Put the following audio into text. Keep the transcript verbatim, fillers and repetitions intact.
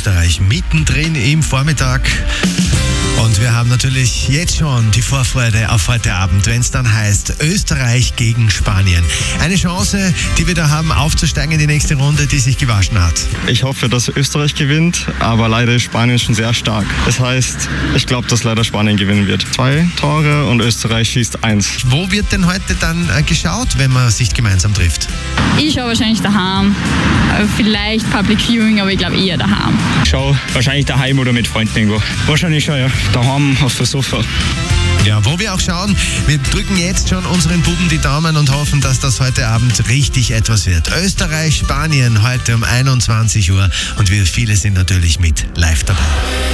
Österreich mittendrin im Vormittag. Und wir haben natürlich jetzt schon die Vorfreude auf heute Abend, wenn es dann heißt Österreich gegen Spanien. Eine Chance, die wir da haben, aufzusteigen in die nächste Runde, die sich gewaschen hat. Ich hoffe, dass Österreich gewinnt, aber leider ist Spanien schon sehr stark. Das heißt, ich glaube, dass leider Spanien gewinnen wird. Zwei Tore und Österreich schießt eins. Wo wird denn heute dann äh, geschaut, wenn man sich gemeinsam trifft? Ich schaue wahrscheinlich daheim. Vielleicht Public Viewing, aber ich glaube eher daheim. Ich schaue wahrscheinlich daheim oder mit Freunden irgendwo. Wahrscheinlich schon, ja. Daheim auf dem Sofa. Ja, wo wir auch schauen, wir drücken jetzt schon unseren Buben die Daumen und hoffen, dass das heute Abend richtig etwas wird. Österreich, Spanien heute um einundzwanzig Uhr und wir viele sind natürlich mit live dabei.